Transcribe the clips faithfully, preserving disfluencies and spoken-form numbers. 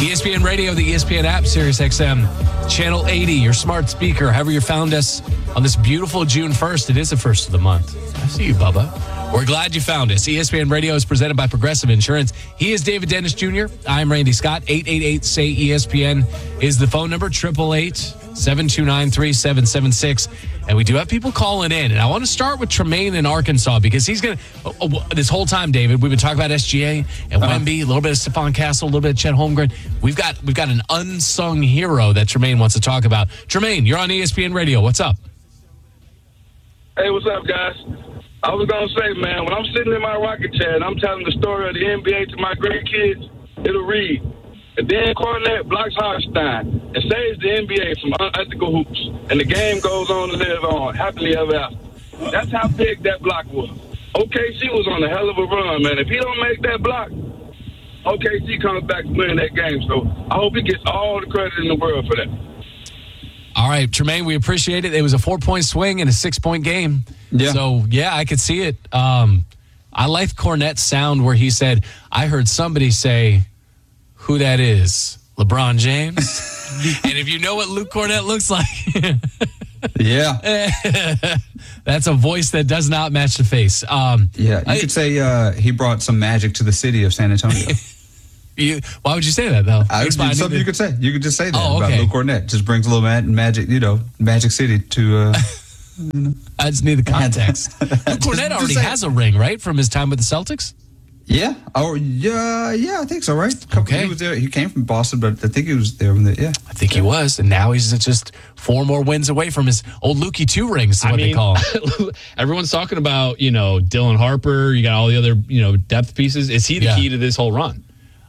E S P N Radio, the E S P N app, Sirius X M, Channel eighty, your smart speaker, however you found us on this beautiful June first. It is the first of the month. I see you, Bubba. We're glad you found us. E S P N Radio is presented by Progressive Insurance. He is David Dennis Junior I'm Randy Scott. eight eight eight, S A Y, E S P N is the phone number, eight eight eight, seven two nine, three seven seven six. And we do have people calling in. And I want to start with Tremaine in Arkansas because he's going to, oh, oh, this whole time, David, we've been talking about S G A and uh-huh. Wemby, a little bit of Stephon Castle, a little bit of Chet Holmgren. We've got we've got an unsung hero that Tremaine wants to talk about. Tremaine, you're on E S P N Radio. What's up? Hey, what's up, guys? I was going to say, man, when I'm sitting in my rocket chair and I'm telling the story of the N B A to my grandkids, it'll read. And then Cornette blocks Hartenstein and saves the N B A from unethical hoops. And the game goes on to live on, happily ever after. That's how big that block was. O K C was on a hell of a run, man. If he don't make that block, O K C comes back to win that game. So I hope he gets all the credit in the world for that. All right, Tremaine, we appreciate it. It was a four-point swing in a six-point game. Yeah. So, yeah, I could see it. Um, I like Cornette's sound where he said, I heard somebody say, who that is, LeBron James. And if you know what Luke Cornette looks like, yeah, that's a voice that does not match the face. Um, yeah, you I, could say uh, he brought some magic to the city of San Antonio. you, why would you say that, though? I, something to, you could say. You could just say that oh, about okay. Luke Cornette. Just brings a little mag- magic, you know, Magic City to. Uh, you know. I just need the context. Luke Cornette already has a ring, right, from his time with the Celtics? Yeah. Oh, yeah. Yeah, I think so. Right. Okay. He was there. He came from Boston, but I think he was there when the yeah. I think he was, and now he's just four more wins away from his old Lukey two rings. Is what I mean, they call him. Everyone's talking about you know Dylan Harper. You got all the other you know depth pieces. Is he the yeah. key to this whole run?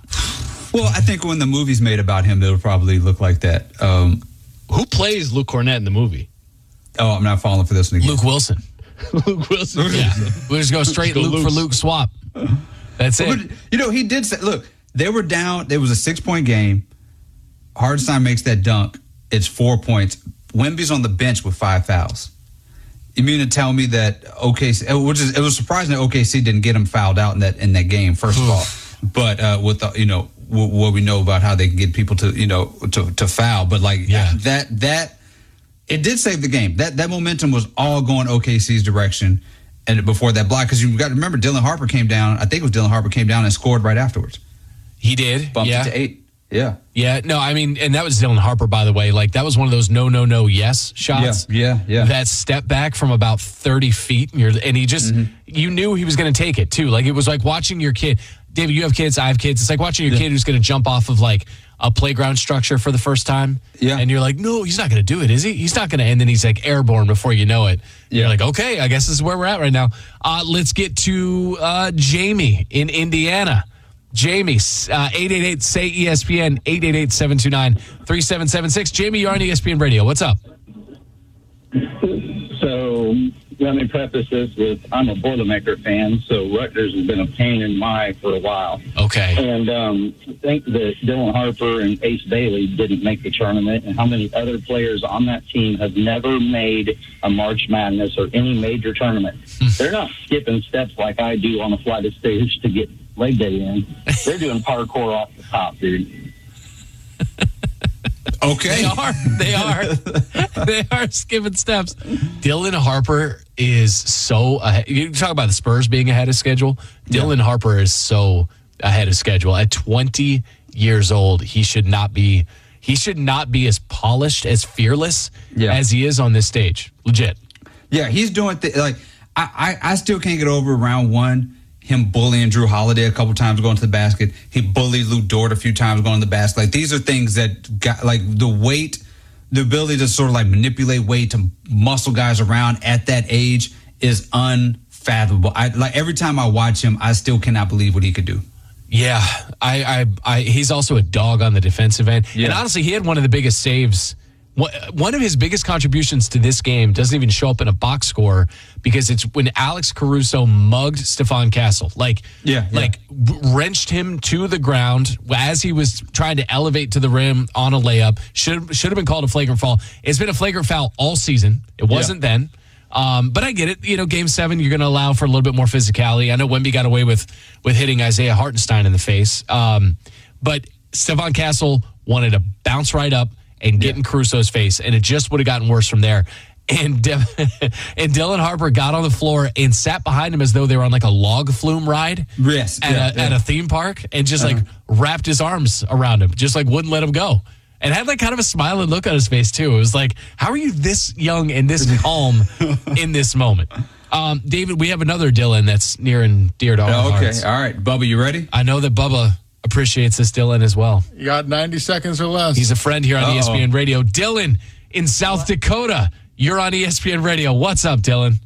Well, I think when the movie's made about him, it'll probably look like that. Um, Who plays Luke Cornette in the movie? Oh, I'm not falling for this one again. Luke Wilson. Luke Wilson. Yeah. We'll just go straight go Luke for Luke swap. That's it. But, you know, he did say, look, they were down. There was a six-point game. Hartenstein makes that dunk. It's four points. Wemby's on the bench with five fouls. You mean to tell me that O K C, which is, it was surprising that O K C didn't get him fouled out in that in that game, first of all. But uh, with, the, you know, w- what we know about how they can get people to, you know, to, to foul. But, like, yeah. that, that, it did save the game. That, that momentum was all going O K C's direction. And before that block, because you've got to remember, Dylan Harper came down. I think it was Dylan Harper came down and scored right afterwards. He did. Bumped yeah. it to eight. Yeah. Yeah. No, I mean, and that was Dylan Harper, by the way. Like, that was one of those no, no, no, yes shots. Yeah. Yeah. Yeah. That step back from about thirty feet. And, you're, and he just, mm-hmm. you knew he was going to take it, too. Like, it was like watching your kid. David, you have kids. I have kids. It's like watching your yeah. kid who's going to jump off of, like, a playground structure for the first time. Yeah. And you're like, no, he's not going to do it, is he? He's not going to. And then he's like airborne before you know it. Yeah. You're like, okay, I guess this is where we're at right now. Uh, let's get to uh, Jamie in Indiana. Jamie, uh, eight eight eight, S A Y, E S P N, eight eight eight, seven two nine, three seven seven six. Jamie, you're on E S P N Radio. What's up? So let me preface this with I'm a Boilermaker fan, so Rutgers has been a pain in my for a while. Okay. And um, I think that Dylan Harper and Ace Bailey didn't make the tournament, and how many other players on that team have never made a March Madness or any major tournament. They're not skipping steps like I do on a flight of stairs to get leg day in. They're doing parkour off the top, dude. Okay. They are. They are. They are skipping steps. Dylan Harper is so ahead. You talk about the Spurs being ahead of schedule. Dylan yeah. Harper is so ahead of schedule. At twenty years old, he should not be he should not be as polished, as fearless yeah. as he is on this stage. Legit. Yeah, he's doing th- like I, I I still can't get over round one. Him bullying Drew Holiday a couple times going to the basket. He bullied Lou Dort a few times going to the basket. Like, these are things that got, like, the weight, the ability to sort of, like, manipulate weight to muscle guys around at that age is unfathomable. I, like, every time I watch him, I still cannot believe what he could do. Yeah. I, I, I he's also a dog on the defensive end. Yeah. And honestly, he had one of the biggest saves. One of his biggest contributions to this game doesn't even show up in a box score because it's when Alex Caruso mugged Stephon Castle, like, yeah, yeah. like wrenched him to the ground as he was trying to elevate to the rim on a layup. Should should have been called a flagrant foul. It's been a flagrant foul all season. It wasn't yeah. then. Um, but I get it. You know, game seven, you're going to allow for a little bit more physicality. I know Wemby got away with with hitting Isaiah Hartenstein in the face. Um, but Stephon Castle wanted to bounce right up and get Yeah. in Caruso's face, and it just would have gotten worse from there. And De- and Dylan Harper got on the floor and sat behind him as though they were on like a log flume ride Yes, at, yeah, a, yeah. at a theme park, and just Uh-huh. like wrapped his arms around him, just like wouldn't let him go. And had like kind of a smiling look on his face too. It was like, how are you this young and this calm in this moment? Um, David, we have another Dylan that's near and dear to our Oh, okay, hearts. all right. Bubba, you ready? I know that Bubba appreciates this Dylan as well. You got ninety seconds or less. He's a friend here on Uh-oh. E S P N Radio. Dylan in South Dakota. You're on E S P N Radio. What's up, Dylan?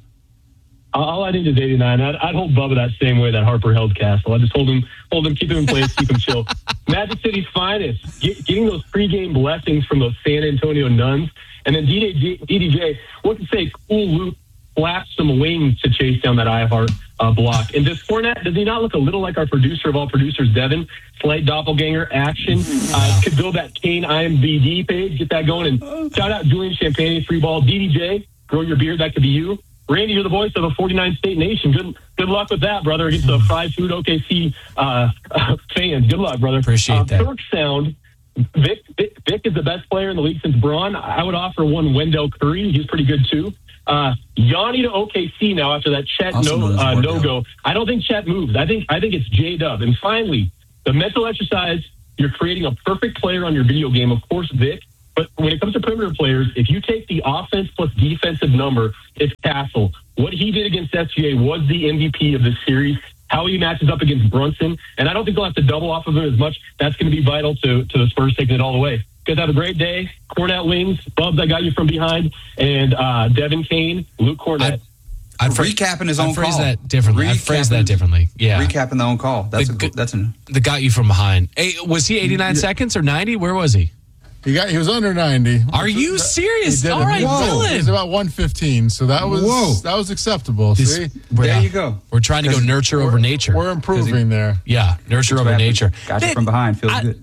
All I need is eighty-nine. I'd, I'd hold Bubba that same way that Harper held Castle. I just hold him, hold him, keep him in place, keep him chill. Magic City's finest, get, getting those pregame blessings from those San Antonio Nuns, and then D D J, D D J what to say, cool Luke flapped some wings to chase down that Iheart uh, block. And does Fournette, does he not look a little like our producer of all producers, Devin? Slight doppelganger action. Uh, could build that Kane I M V D page, get that going. And shout out Julian Champagne, free ball. D D J, grow your beard, that could be you. Randy, you're the voice of a forty-nine state nation. Good good luck with that, brother, against the fried food O K C uh, uh, fans. Good luck, brother. Appreciate uh, that. Kirk sound. Vic, Vic, Vic is the best player in the league since Braun. I would offer one Wendell Curry. He's pretty good, too. Uh, Yanni to O K C now after that Chet Awesome no, moves, uh, work no go. I don't think Chet moves. I think I think it's J-Dub. And finally, the mental exercise, you're creating a perfect player on your video game. Of course, Vic. But when it comes to perimeter players, if you take the offense plus defensive number, it's Castle. What he did against S G A was the M V P of this series. How he matches up against Brunson, and I don't think they'll have to double off of him as much. That's going to be vital to, to the Spurs taking it all the way. You guys have a great day. Cornette Wings, Bubs, I got you from behind, and uh, Devin Kane, Luke Cornette. I'd phr- Recapping his I'd own phrase call. that differently. I'd phrase that Recapping- differently. Yeah. Recapping the own call. That's The a good- that's a The got you from behind. Hey, was he eighty-nine seconds or ninety? Where was he? He got. He was under ninety. Are you serious? He did All it. right, He was- He was Dylan. about one fifteen, so that was Whoa. that was acceptable. This- See, we're- There you go. We're trying to go nurture over nature. we're improving there. Yeah, nurture over nature. Got you That- from behind. Feels I- good.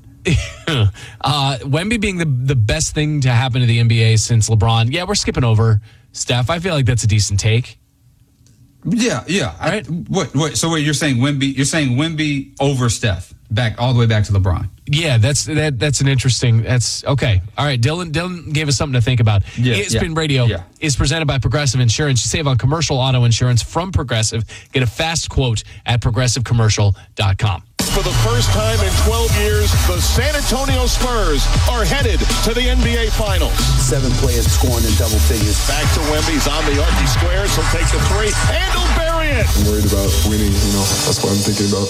uh, Wemby being the the best thing to happen to the N B A since LeBron. Yeah, we're skipping over Steph. I feel like that's a decent take. Yeah, yeah. I- Right. what? What? So wait, you're saying Wemby? You're saying Wemby over Steph, back all the way back to LeBron. Yeah, that's that. That's an interesting. That's okay. All right, Dylan. Dylan gave us something to think about. Yeah, E S P N yeah, Radio yeah. is presented by Progressive Insurance. You save on commercial auto insurance from Progressive. Get a fast quote at progressive commercial dot com. For the first time in twelve years, the San Antonio Spurs are headed to the N B A Finals. Seven players scoring in double figures. Back to Wemby's on the archy squares. He'll take the three, and he'll bury it. I'm worried about winning, you know. That's what I'm thinking about.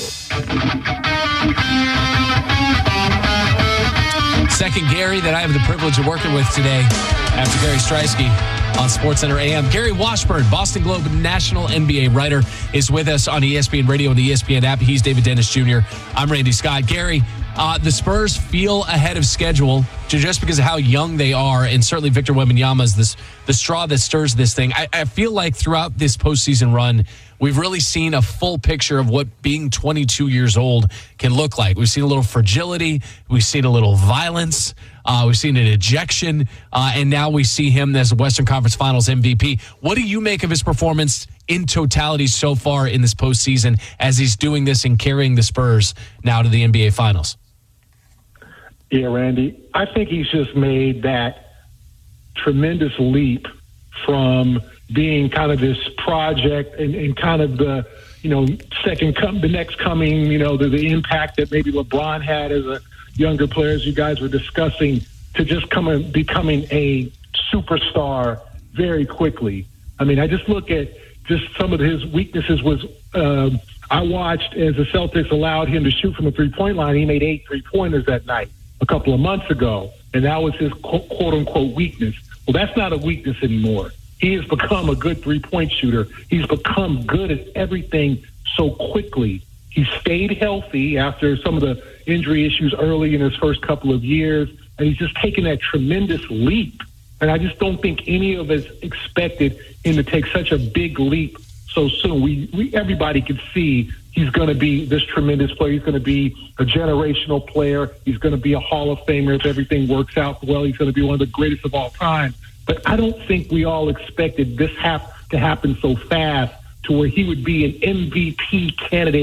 Second Gary that I have the privilege of working with today after Gary Streisky on SportsCenter A M. Gary Washburn, Boston Globe national N B A writer, is with us on E S P N Radio and the E S P N app. He's David Dennis Junior I'm Randy Scott. Gary, uh, the Spurs feel ahead of schedule just because of how young they are, and certainly Victor Wembanyama is this, the straw that stirs this thing. I, I feel like throughout this postseason run, we've really seen a full picture of what being twenty-two years old can look like. We've seen a little fragility. We've seen a little violence. Uh, we've seen an ejection. Uh, and now we see him as Western Conference Finals M V P. What do you make of his performance in totality so far in this postseason as he's doing this and carrying the Spurs now to the N B A Finals? Yeah, Randy, I think he's just made that tremendous leap from being kind of this project and, and kind of the, you know, second come, the next coming, you know, the, the impact that maybe LeBron had as a younger player, as you guys were discussing, to just coming becoming a superstar very quickly. I mean, I just look at just some of his weaknesses was um, I watched as the Celtics allowed him to shoot from the three-point line. He made eight three-pointers that night a couple of months ago, and that was his quote-unquote weakness. Well, that's not a weakness anymore. He has become a good three-point shooter. He's become good at everything so quickly. He stayed healthy after some of the injury issues early in his first couple of years, and he's just taken that tremendous leap. And I just don't think any of us expected him to take such a big leap so soon. We, we everybody could see he's going to be this tremendous player. He's going to be a generational player. He's going to be a Hall of Famer if everything works out well. He's going to be one of the greatest of all time. But I don't think we all expected this hap- to happen so fast to where he would be an M V P candidate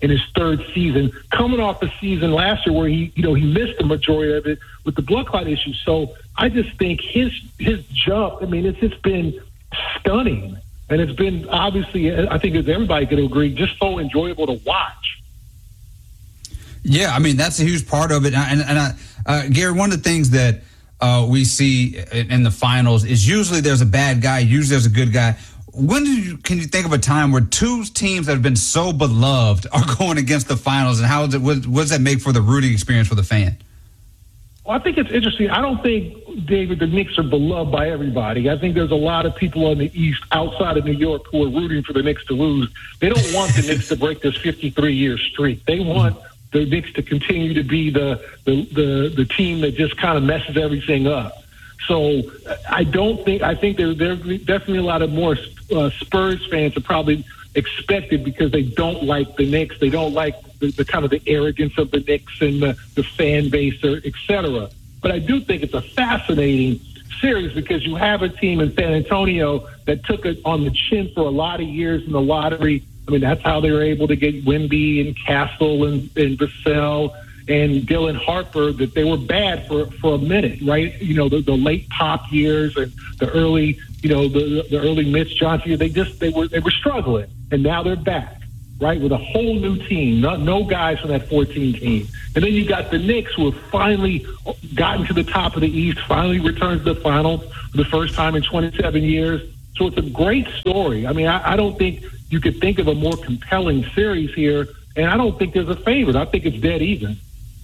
in his third season, coming off the season last year where he, you know, he missed the majority of it with the blood clot issue. So I just think his his jump, I mean, it's just been stunning. And it's been, obviously, I think as everybody could agree, just so enjoyable to watch. Yeah, I mean, that's a huge part of it. And, and I, uh, Gary, one of the things that uh, we see in the finals is usually there's a bad guy, usually there's a good guy. When do you, can you think of a time where two teams that have been so beloved are going against the finals, and how is it, what, what does that make for the rooting experience for the fan? Well, I think it's interesting. I don't think, David, the Knicks are beloved by everybody. I think there's a lot of people on the East outside of New York who are rooting for the Knicks to lose. They don't want the Knicks to break this fifty-three year streak. They want the Knicks to continue to be the, the, the, the team that just kind of messes everything up. So I don't think, I think there, there are definitely a lot of more uh, Spurs fans are probably expected because they don't like the Knicks. They don't like the, the kind of the arrogance of the Knicks and the, the fan base, or et cetera. But I do think it's a fascinating series because you have a team in San Antonio that took it on the chin for a lot of years in the lottery. I mean, that's how they were able to get Wemby and Castle and, and Vassell and Dylan Harper, that they were bad for, for a minute, right? You know, the, the late Pop years and the early, you know, the, the early Mitch Johnson years, they just, they were, they were struggling. And now they're back, right? With a whole new team, not, no guys from that fourteen team. And then you got the Knicks who have finally gotten to the top of the East, finally returned to the finals for the first time in twenty-seven years. So it's a great story. I mean, I, I don't think you could think of a more compelling series here. And I don't think there's a favorite. I think it's dead even.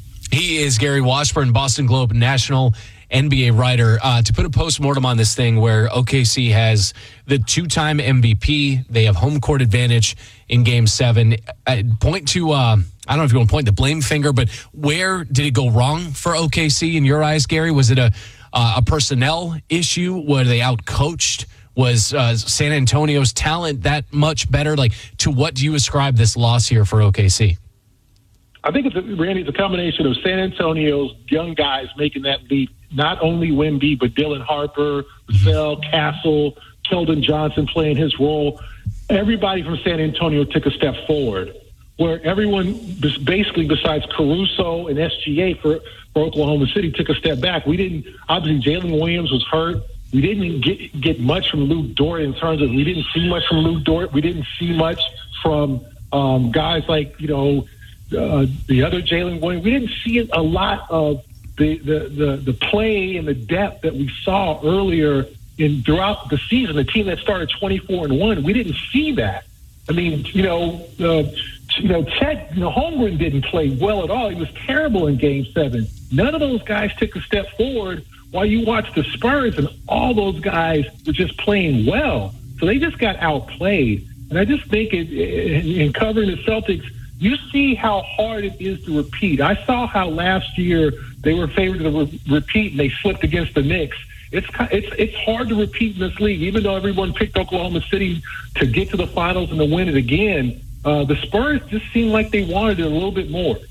He is Gary Washburn, Boston Globe national N B A writer. Uh, to put a postmortem on this thing where O K C has the two-time M V P, they have home court advantage in Game Seven. Uh, point to, uh, I don't know if you want to point the blame finger, but where did it go wrong for O K C in your eyes, Gary? Was it a uh, a personnel issue? Were they outcoached? Was uh, San Antonio's talent that much better? Like, to what do you ascribe this loss here for O K C? I think it's a, Randy, it's a combination of San Antonio's young guys making that leap. Not only Wemby, but Dylan Harper, Vassell, Castle, Keldon Johnson playing his role. Everybody from San Antonio took a step forward, where everyone, basically besides Caruso and S G A for, for Oklahoma City, took a step back. We didn't, obviously Jalen Williams was hurt. We didn't get, get much from Luke Dort in terms of, we didn't see much from Luke Dort. We didn't see much from um, guys like, you know, Uh, the other Jalen Williams. We didn't see a lot of the, the, the, the play and the depth that we saw earlier in throughout the season. The team that started twenty-four and one, we didn't see that. I mean, you know, uh, you know, Chet, you know, Holmgren didn't play well at all. He was terrible in Game Seven. None of those guys took a step forward. While you watch the Spurs, and all those guys were just playing well, so they just got outplayed. And I just think it, in covering the Celtics, you see how hard it is to repeat. I saw how last year they were favored to re- repeat, and they slipped against the Knicks. It's it's it's hard to repeat in this league, even though everyone picked Oklahoma City to get to the finals and to win it again. Uh, the Spurs just seemed like they wanted it a little bit more.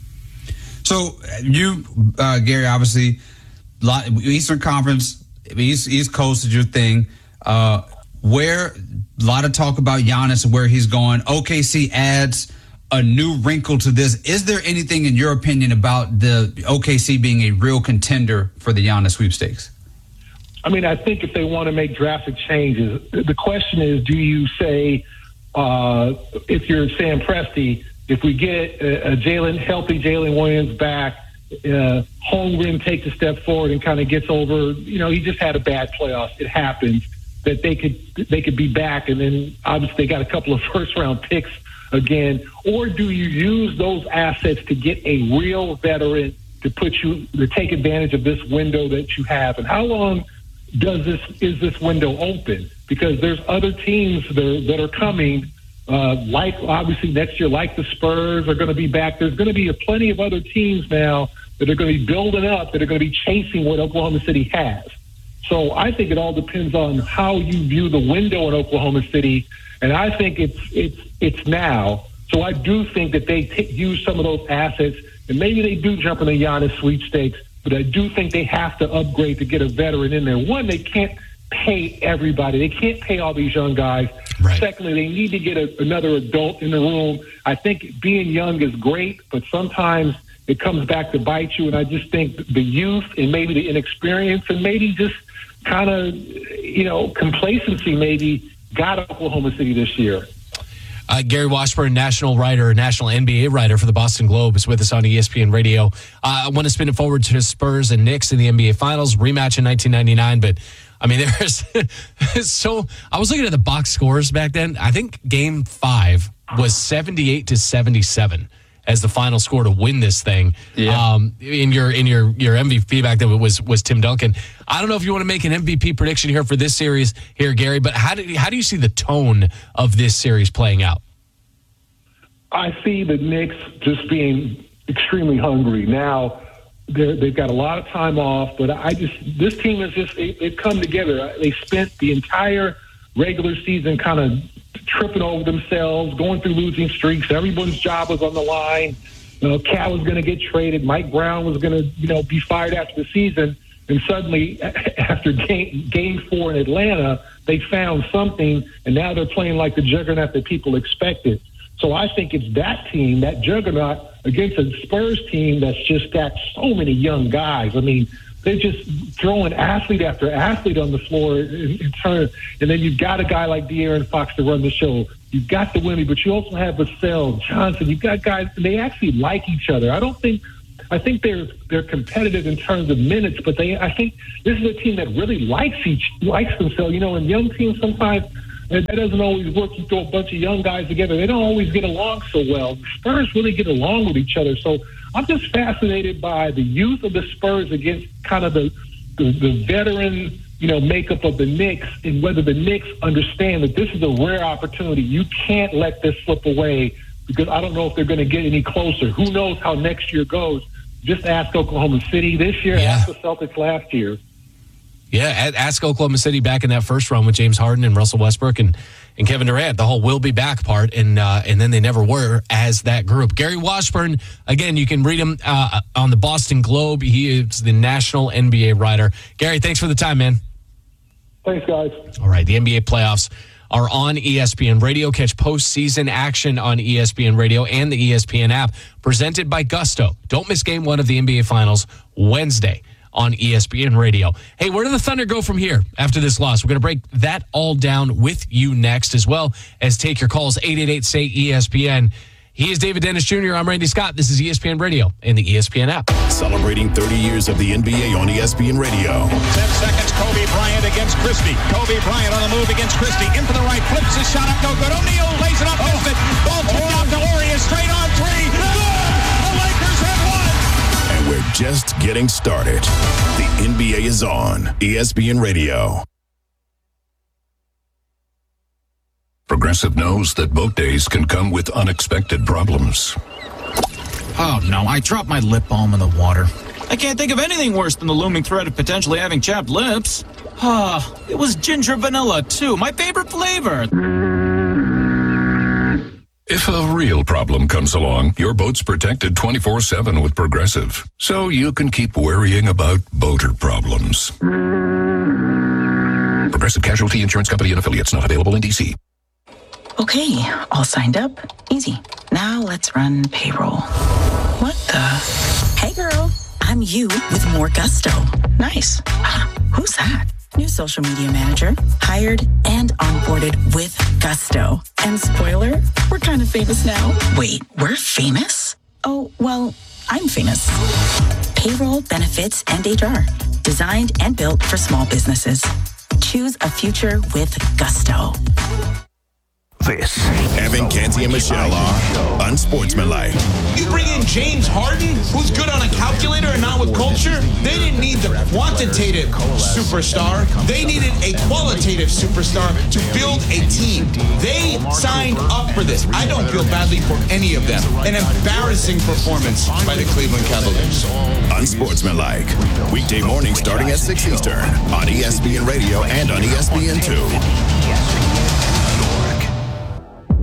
So you, uh, Gary, obviously, lot, Eastern Conference, East East Coast is your thing. Uh, where a lot of talk about Giannis and where he's going. O K C adds a new wrinkle to this. Is there anything, in your opinion, about the O K C being a real contender for the Giannis sweepstakes? I mean, I think if they want to make drastic changes, the question is, do you say, uh, if you're Sam Presti, if we get a, a Jalen, healthy Jalen Williams back, uh, Holmgren takes a step forward and kind of gets over, you know, he just had a bad playoffs. It happens that they could, they could be back. And then obviously they got a couple of first round picks again, or do you use those assets to get a real veteran to put you, to take advantage of this window that you have? And how long does this, is this window open? Because there's other teams that are, that are coming, uh, like obviously next year, like the Spurs are going to be back. There's going to be a plenty of other teams now that are going to be building up, that are going to be chasing what Oklahoma City has. So I think it all depends on how you view the window in Oklahoma City. And I think it's it's it's now. So I do think that they t- use some of those assets, and maybe they do jump in the Giannis sweepstakes, but I do think they have to upgrade to get a veteran in there. One, they can't pay everybody. They can't pay all these young guys. Right. Secondly, they need to get a, another adult in the room. I think being young is great, but sometimes it comes back to bite you. And I just think the youth and maybe the inexperience and maybe just kind of, you know, complacency maybe got Oklahoma City this year. Uh, Gary Washburn, national writer, national N B A writer for the Boston Globe, is with us on E S P N Radio. Uh, I want to spin it forward to Spurs and Knicks in the N B A Finals, rematch in nineteen ninety-nine. But, I mean, there's so I was looking at the box scores back then. I think game five was seventy-eight to seventy-seven as the final score to win this thing. Yeah. Um, in your in your your M V P back then was was Tim Duncan. I don't know if you want to make an M V P prediction here for this series here, Gary, but how do how do you see the tone of this series playing out? I see the Knicks just being extremely hungry. Now, they've got a lot of time off, but I just this team is just they, they've come together. They spent the entire regular season kind of tripping over themselves, going through losing streaks. Everyone's job was on the line. You know, Cat was going to get traded. Mike Brown was going to, you know, be fired after the season. And suddenly, after game, game four in Atlanta, they found something, and now they're playing like the juggernaut that people expected. So I think it's that team, that juggernaut, against a Spurs team that's just got so many young guys. I mean, they're just throwing athlete after athlete on the floor in, in turn. And then you've got a guy like De'Aaron Fox to run the show. You've got the Wimby, but you also have Vassell, Johnson. You've got guys, and they actually like each other. I don't think – I think they're they're competitive in terms of minutes, but they I think this is a team that really likes each likes themselves. You know, in young teams sometimes that doesn't always work. You throw a bunch of young guys together, they don't always get along so well. The Spurs really get along with each other. So I'm just fascinated by the youth of the Spurs against kind of the the, the veteran, you know, makeup of the Knicks, and whether the Knicks understand that this is a rare opportunity. You can't let this slip away, because I don't know if they're going to get any closer. Who knows how next year goes? Just ask Oklahoma City this year, Yeah. ask the Celtics last year. Yeah, ask Oklahoma City back in that first round with James Harden and Russell Westbrook and, and Kevin Durant, the whole "will be back" part, and uh, and then they never were as that group. Gary Washburn, again, you can read him uh, on the Boston Globe. He is the national N B A writer. Gary, thanks for the time, man. Thanks, guys. All right, the N B A playoffs are on E S P N Radio. Catch postseason action on E S P N Radio and the E S P N app, presented by Gusto. Don't miss game one of the N B A Finals Wednesday on E S P N Radio. Hey, where do the Thunder go from here after this loss? We're going to break that all down with you next, as well as take your calls. Eight eight eight, S A Y, E S P N. He is David Dennis Junior I'm Randy Scott. This is E S P N Radio and the E S P N app. Celebrating thirty years of the N B A on E S P N Radio. Ten seconds, Kobe Bryant against Christie. Kobe Bryant on the move against Christie. In for the right, flips his shot up, no good. O'Neal lays it up, missed it. Ball tipped out to Warriors, straight on three. Good! The Lakers have won! And we're just getting started. The N B A is on E S P N Radio. Progressive knows that boat days can come with unexpected problems. Oh no, I dropped my lip balm in the water. I can't think of anything worse than the looming threat of potentially having chapped lips. Ah, it was ginger vanilla too, my favorite flavor. If a real problem comes along, your boat's protected twenty-four seven with Progressive, so you can keep worrying about boater problems. Progressive Casualty Insurance Company and Affiliates, not available in D C. Okay, all signed up. Easy. Now let's run payroll. What the? Hey girl, I'm you with more gusto. Nice. Uh, who's that? New social media manager, hired and onboarded with gusto. And spoiler, we're kind of famous now. Wait, we're famous? Oh, well, I'm famous. Payroll, benefits, and H R. Designed and built for small businesses. Choose a future with gusto. This. Evan, Canty, and Michelle are unsportsmanlike. You bring in James Harden, who's good on a calculator and not with culture? They didn't need the quantitative superstar. They needed a qualitative superstar to build a team. They signed up for this. I don't feel badly for any of them. An embarrassing performance by the Cleveland Cavaliers. Unsportsmanlike. Weekday morning starting at six Eastern on E S P N Radio and on E S P N two. The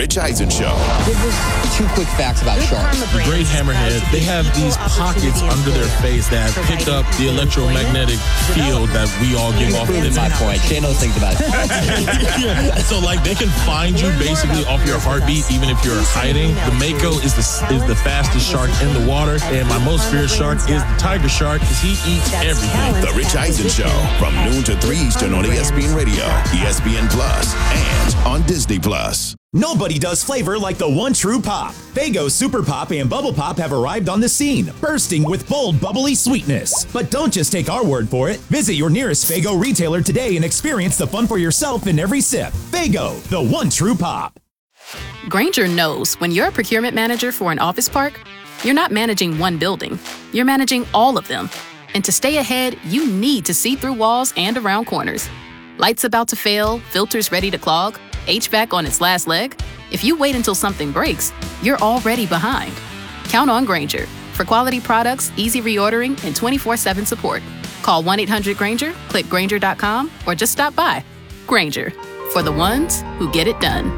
Rich Eisen Show. Two quick facts about sharks. The great hammerhead, they have these pockets under their face that pick up the electromagnetic field that we all give off. Proving my point. Shay knows things about it. Yeah. So, like, they can find you basically off your heartbeat, even if you're hiding. The Mako is the is the fastest shark in the water, and my most feared shark is the tiger shark because he eats everything. The Rich Eisen Show from noon to three Eastern on E S P N Radio, E S P N Plus, and on Disney Plus. Nobody does flavor like the one true pop. Faygo Super Pop and Bubble Pop have arrived on the scene, bursting with bold, bubbly sweetness. But don't just take our word for it. Visit your nearest Faygo retailer today and experience the fun for yourself in every sip. Faygo, the one true pop. Grainger knows when you're a procurement manager for an office park, you're not managing one building, you're managing all of them. And to stay ahead, you need to see through walls and around corners. Lights about to fail, filters ready to clog, H V A C on its last leg? If you wait until something breaks, you're already behind. Count on Grainger for quality products, easy reordering, and twenty-four seven support. Call one eight hundred Grainger, click Grainger dot com, or just stop by. Grainger, for the ones who get it done.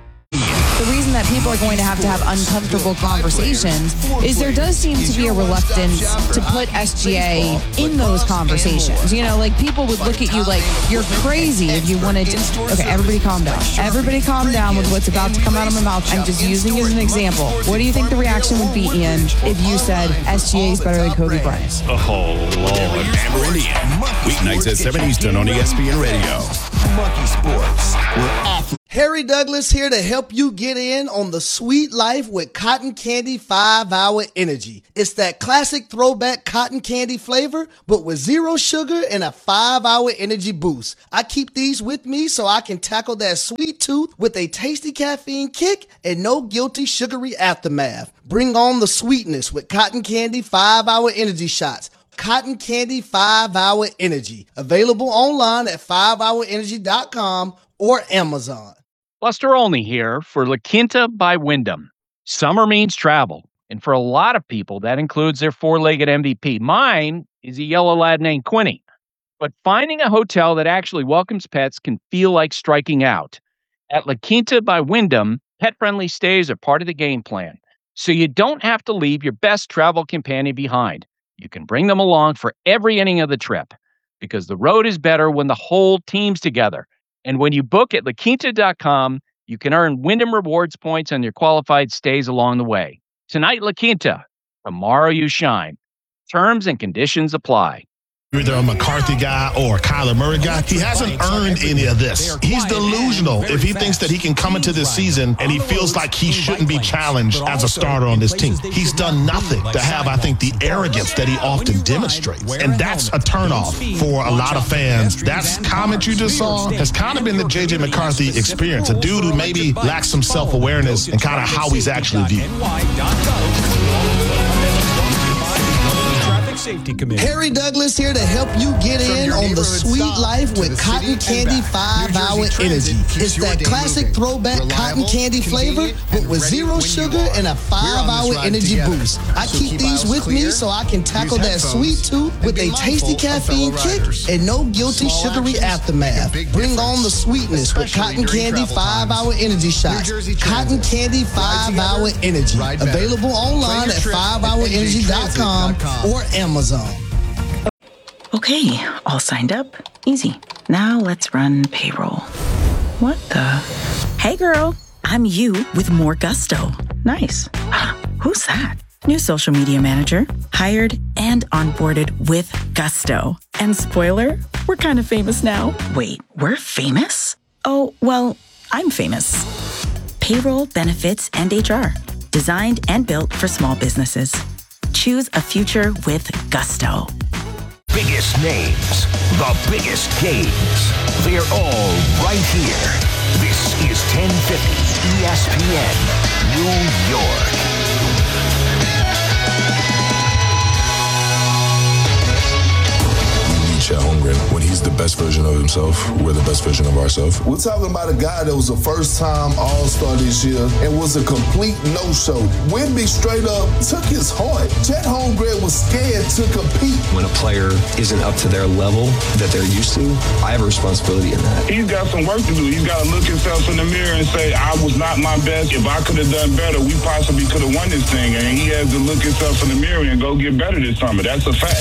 The reason that people are going to have to have uncomfortable conversations is there does seem to be a reluctance to put S G A in those conversations. You know, like people would look at you like you're crazy if you wanted to. Okay, everybody calm down. Everybody calm down with what's about to come out of my mouth. I'm just using it as an example. What do you think the reaction would be, Ian, if you said S G A is better than Kobe Bryant? Oh, Lord. Amber and Ian. Weeknights at seven Eastern on E S P N Radio. Monkey Sports. We're off. Harry Douglas here to help you get in on the sweet life with Cotton Candy five hour Energy. It's that classic throwback cotton candy flavor, but with zero sugar and a five hour energy boost. I keep these with me so I can tackle that sweet tooth with a tasty caffeine kick and no guilty sugary aftermath. Bring on the sweetness with Cotton Candy five hour Energy shots. Cotton Candy five hour Energy. Available online at five hour energy dot com or Amazon. Buster Olney here for La Quinta by Wyndham. Summer means travel, and for a lot of people, that includes their four-legged M V P. Mine is a yellow lad named Quinny. But finding a hotel that actually welcomes pets can feel like striking out. At La Quinta by Wyndham, pet-friendly stays are part of the game plan, so you don't have to leave your best travel companion behind. You can bring them along for every inning of the trip, because the road is better when the whole team's together. And when you book at La Quinta dot com, you can earn Wyndham Rewards points on your qualified stays along the way. Tonight, La Quinta. Tomorrow, you shine. Terms and conditions apply. Either a McCarthy guy or a Kyler Murray guy, he hasn't earned any of this. He's delusional if he thinks that he can come into this season and he feels like he shouldn't be challenged as a starter on this team. He's done nothing to have, I think, the arrogance that he often demonstrates. And that's a turnoff for a lot of fans. That comment you just saw has kind of been the J J McCarthy experience, a dude who maybe lacks some self-awareness and kind of how he's actually viewed. Safety Committee. Harry Douglas here to help you get in on the sweet life with Cotton Candy five hour Energy. It's that classic throwback cotton candy flavor, but with zero sugar and a five hour energy boost. I keep these with me so I can tackle that sweet tooth with a tasty caffeine kick and no guilty sugary aftermath. Bring on the sweetness with Cotton Candy five hour Energy shots. Cotton Candy five hour Energy. Available online at five hour energy dot com or Amazon. Okay, all signed up. Easy. Now let's run payroll. What the? Hey girl, I'm you with more gusto. Nice. Who's that? New social media manager. Hired and onboarded with gusto. And spoiler, we're kind of famous now. Wait, we're famous? Oh, well, I'm famous. Payroll, benefits, and H R. Designed and built for small businesses. Choose a future with gusto. Biggest names, the biggest games. They're all right here. This is ten fifty E S P N, New York. You reach a hungry when he's the best version of himself, we're the best version of ourselves. We're talking about a guy that was a first-time All-Star this year and was a complete no-show. Wemby straight up took his heart. Chet Holmgren was scared to compete. When a player isn't up to their level that they're used to, I have a responsibility in that. He's got some work to do. He's got to look himself in the mirror and say, I was not my best. If I could have done better, we possibly could have won this thing. And he has to look himself in the mirror and go get better this summer. That's a fact.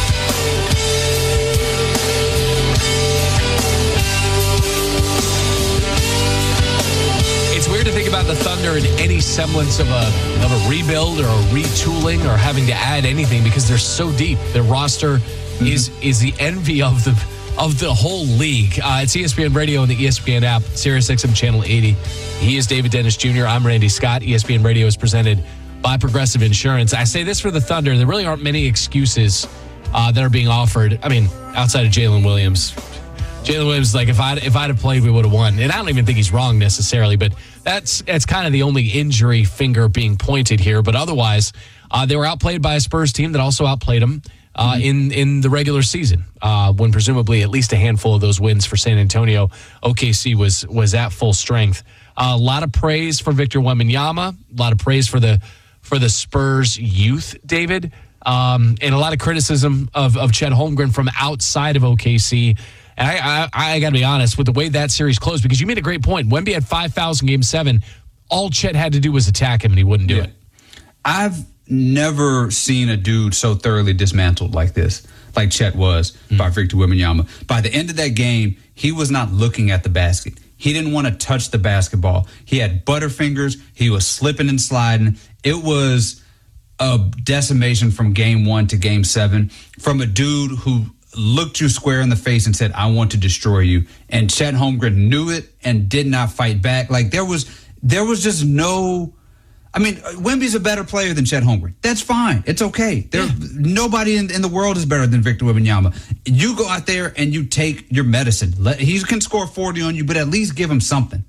It's weird to think about the Thunder in any semblance of a of a rebuild or a retooling or having to add anything because they're so deep. Their roster mm-hmm. is is the envy of the of the whole league. Uh, it's E S P N Radio and the E S P N app, SiriusXM Channel eighty. He is David Dennis Junior I'm Randy Scott. E S P N Radio is presented by Progressive Insurance. I say this for the Thunder. There really aren't many excuses uh, that are being offered. I mean, outside of Jalen Williams. Jalen Williams, like, if I'd, if I'd have played, we would have won. And I don't even think he's wrong necessarily, but that's that's kind of the only injury finger being pointed here. But otherwise, uh, they were outplayed by a Spurs team that also outplayed them uh, mm-hmm. in, in the regular season, uh, when presumably at least a handful of those wins for San Antonio, O K C was, was at full strength. Uh, a lot of praise for Victor Wembanyama, a lot of praise for the for the Spurs youth, David, um, and a lot of criticism of, of Chet Holmgren from outside of O K C. And I, I, I got to be honest with the way that series closed, because you made a great point. Wemby had five fouls in game seven. All Chet had to do was attack him, and he wouldn't do yeah. it. I've never seen a dude so thoroughly dismantled like this, like Chet was mm-hmm. by Victor Wembanyama. By the end of that game, he was not looking at the basket. He didn't want to touch the basketball. He had butterfingers. He was slipping and sliding. It was a decimation from game one to game seven from a dude who looked you square in the face and said, I want to destroy you. And Chet Holmgren knew it and did not fight back. Like, there was there was just no... I mean, Wemby's a better player than Chet Holmgren. That's fine. It's okay. There, yeah. Nobody in, in the world is better than Victor Wembanyama. You go out there and you take your medicine. Let, he can score forty on you, but at least give him something.